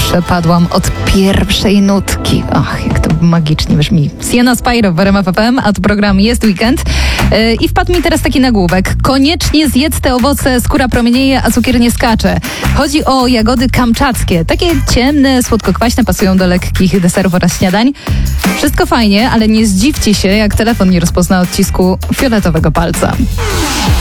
przepadłam od pierwszej nutki. Ach, jak to magicznie brzmi. Sienna Spyro w RMF FM, a to program Jest Weekend. I wpadł mi teraz taki nagłówek. Koniecznie zjedz te owoce, skóra promienieje, a cukier nie skacze. Chodzi o jagody kamczackie. Takie ciemne, słodko-kwaśne, pasują do lekkich deserów oraz śniadań. Wszystko fajnie, ale nie zdziwcie się, jak telefon nie rozpozna odcisku fioletowego palca.